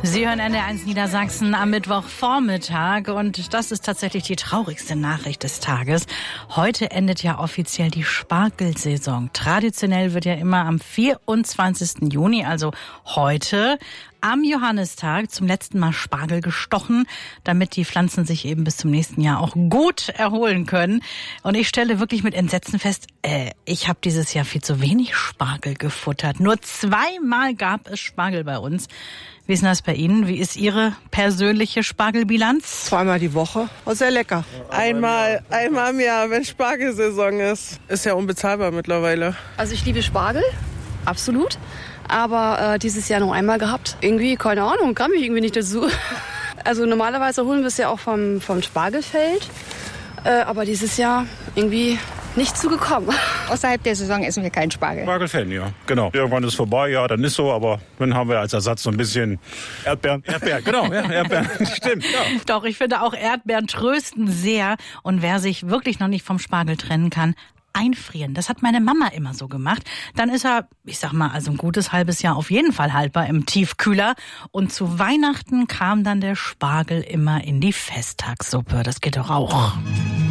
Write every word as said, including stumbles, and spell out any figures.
Sie hören N D R eins Niedersachsen am Mittwochvormittag und das ist tatsächlich die traurigste Nachricht des Tages. Heute endet ja offiziell die Spargelsaison. Traditionell wird ja immer am vierundzwanzigsten Juni, also heute, am Johannistag zum letzten Mal Spargel gestochen, damit die Pflanzen sich eben bis zum nächsten Jahr auch gut erholen können. Und ich stelle wirklich mit Entsetzen fest, äh, ich habe dieses Jahr viel zu wenig Spargel gefuttert. Nur zweimal gab es Spargel bei uns. Wie ist denn das bei Ihnen? Wie ist Ihre persönliche Spargelbilanz? Zweimal die Woche. Oh, sehr lecker. Einmal, einmal im Jahr, wenn Spargelsaison ist. Ist ja unbezahlbar mittlerweile. Also ich liebe Spargel, absolut. Aber äh, dieses Jahr nur einmal gehabt. Irgendwie, keine Ahnung, kam ich irgendwie nicht dazu. Also normalerweise holen wir es ja auch vom, vom Spargelfeld. Äh, aber dieses Jahr irgendwie nicht zugekommen. Außerhalb der Saison essen wir keinen Spargel. Spargelfan, ja, genau. Irgendwann ist vorbei, ja, dann ist so, aber dann haben wir als Ersatz so ein bisschen Erdbeeren. Erdbeeren, genau, ja, Erdbeeren, stimmt, ja. Doch, ich finde auch Erdbeeren trösten sehr. Und wer sich wirklich noch nicht vom Spargel trennen kann, einfrieren. Das hat meine Mama immer so gemacht. Dann ist er, ich sag mal, also ein gutes halbes Jahr auf jeden Fall haltbar im Tiefkühler. Und zu Weihnachten kam dann der Spargel immer in die Festtagssuppe. Das geht doch auch.